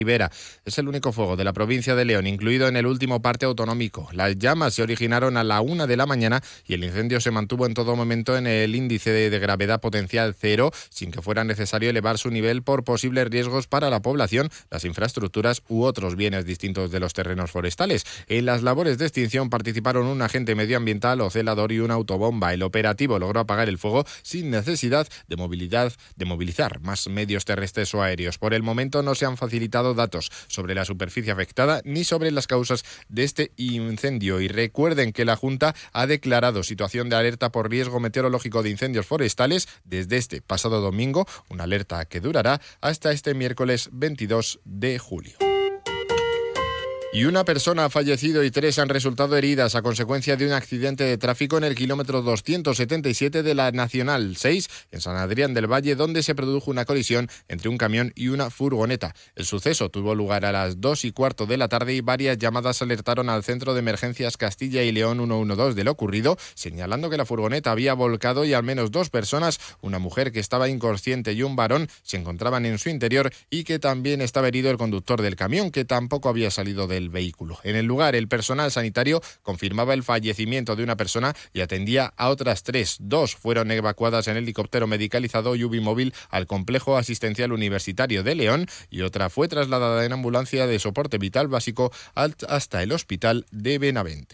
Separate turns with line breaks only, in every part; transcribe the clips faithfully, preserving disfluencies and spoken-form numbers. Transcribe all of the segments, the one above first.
Ribera. Es el único fuego de la provincia de León, incluido en el último parte autonómico. Las llamas se originaron a la una de la mañana y el incendio se mantuvo en todo momento en el índice de gravedad potencial cero, sin que fuera necesario elevar su nivel por posibles riesgos para la población, las infraestructuras u otros bienes distintos de los terrenos forestales. En las labores de extinción participaron un agente medioambiental o celador y una autobomba. El operativo logró apagar el fuego sin necesidad de movilidad, de movilizar más medios terrestres o aéreos. Por el momento no se han facilitado datos sobre la superficie afectada ni sobre las causas de este incendio. Y recuerden que la Junta ha declarado situación de alerta por riesgo meteorológico de incendios forestales desde este pasado domingo, una alerta que durará hasta este miércoles veintidós de julio. Y una persona ha fallecido y tres han resultado heridas a consecuencia de un accidente de tráfico en el kilómetro doscientos setenta y siete de la Nacional seis, en San Adrián del Valle, donde se produjo una colisión entre un camión y una furgoneta. El suceso tuvo lugar a las dos y cuarto de la tarde y varias llamadas alertaron al Centro de Emergencias Castilla y León ciento doce de lo ocurrido, señalando que la furgoneta había volcado y al menos dos personas, una mujer que estaba inconsciente y un varón, se encontraban en su interior y que también estaba herido el conductor del camión, que tampoco había salido del vehículo. En el lugar, el personal sanitario confirmaba el fallecimiento de una persona y atendía a otras tres. Dos fueron evacuadas en helicóptero medicalizado y ubimóvil al Complejo Asistencial Universitario de León y otra fue trasladada en ambulancia de soporte vital básico hasta el Hospital de Benavente.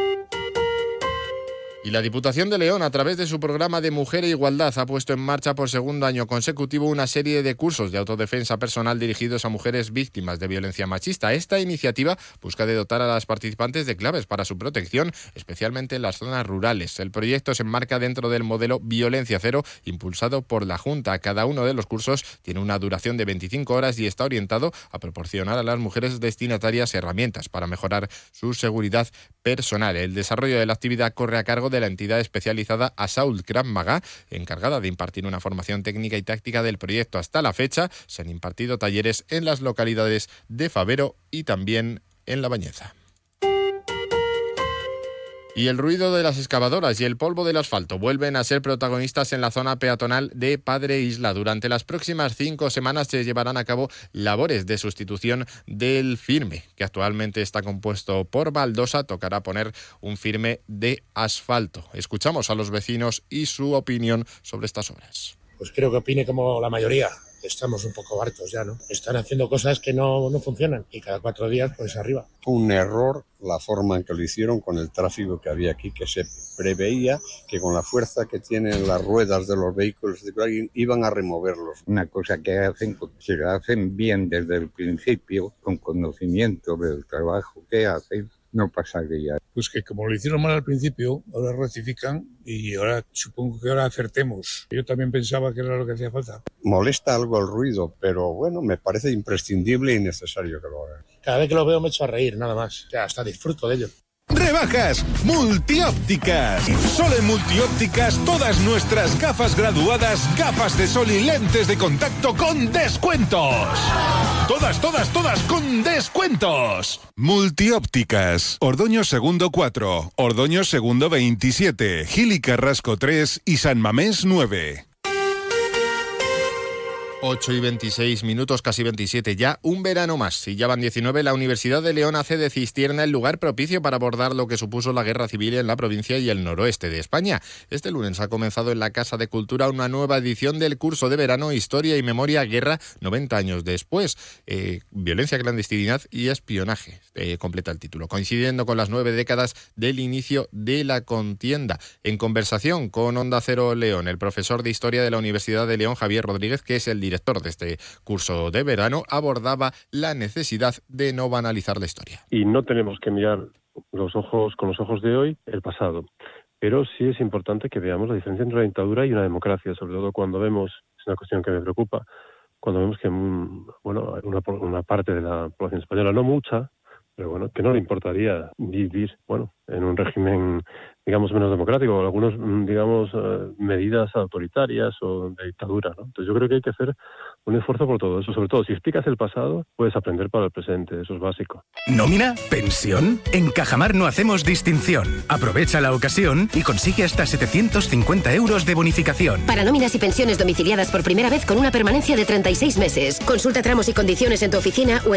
Y la Diputación de León, a través de su programa de Mujer e Igualdad, ha puesto en marcha por segundo año consecutivo una serie de cursos de autodefensa personal dirigidos a mujeres víctimas de violencia machista. Esta iniciativa busca de dotar a las participantes de claves para su protección, especialmente en las zonas rurales. El proyecto se enmarca dentro del modelo Violencia Cero, impulsado por la Junta. Cada uno de los cursos tiene una duración de veinticinco horas y está orientado a proporcionar a las mujeres destinatarias herramientas para mejorar su seguridad personal. El desarrollo de la actividad corre a cargo de la entidad especializada Assault Krav Maga, encargada de impartir una formación técnica y táctica del proyecto. Hasta la fecha se han impartido talleres en las localidades de Favero y también en La Bañeza. Y el ruido de las excavadoras y el polvo del asfalto vuelven a ser protagonistas en la zona peatonal de Padre Isla. Durante las próximas cinco semanas se llevarán a cabo labores de sustitución del firme, que actualmente está compuesto por baldosa. Tocará poner un firme de asfalto. Escuchamos a los vecinos y su opinión sobre estas obras.
Pues creo que opine como la mayoría. Estamos un poco hartos ya, ¿no? Están haciendo cosas que no, no funcionan y cada cuatro días pues arriba.
Fue un error la forma en que lo hicieron con el tráfico que había aquí, que se preveía que con la fuerza que tienen las ruedas de los vehículos iban a removerlos.
Una cosa que hacen, si lo hacen bien desde el principio, con conocimiento del trabajo que hacen, no pasaría.
Pues que como lo hicieron mal al principio, ahora rectifican y ahora supongo que ahora acertemos. Yo también pensaba que era lo que hacía falta.
Molesta algo el ruido, pero bueno, me parece imprescindible y necesario que lo hagan.
Cada vez que lo veo me echo a reír, nada más. O sea, hasta disfruto de ello.
Rebajas Multiópticas. Solo en Multiópticas todas nuestras gafas graduadas, gafas de sol y lentes de contacto con descuentos. Todas, todas, todas con descuentos. Multiópticas. Ordoño Segundo cuatro, Ordoño Segundo veintisiete, Gil y Carrasco tres y San Mamés nueve.
ocho y veintiséis minutos, casi veintisiete ya, un verano más. Si ya van diecinueve, la Universidad de León hace de Cistierna el lugar propicio para abordar lo que supuso la guerra civil en la provincia y el noroeste de España. Este lunes ha comenzado en la Casa de Cultura una nueva edición del curso de verano Historia y Memoria Guerra, noventa años después. Eh, violencia, clandestinidad y espionaje, eh, completa el título, coincidiendo con las nueve décadas del inicio de la contienda. En conversación con Onda Cero León, el profesor de Historia de la Universidad de León, Javier Rodríguez, que es el director de este curso de verano, abordaba la necesidad de no banalizar la historia.
Y no tenemos que mirar los ojos con los ojos de hoy el pasado, pero sí es importante que veamos la diferencia entre una dictadura y una democracia, sobre todo cuando vemos, es una cuestión que me preocupa, cuando vemos que bueno, una, una parte de la población española, no mucha, pero bueno, que no le importaría vivir, bueno, en un régimen, digamos, menos democrático, algunos, digamos, eh, medidas autoritarias o de dictadura, ¿no? Entonces yo creo que hay que hacer un esfuerzo por todo eso. Sobre todo, si explicas el pasado, puedes aprender para el presente. Eso es básico.
¿Nómina? ¿Pensión? En Cajamar no hacemos distinción. Aprovecha la ocasión y consigue hasta setecientos cincuenta euros de bonificación.
Para nóminas y pensiones domiciliadas por primera vez con una permanencia de treinta y seis meses. Consulta tramos y condiciones en tu oficina o en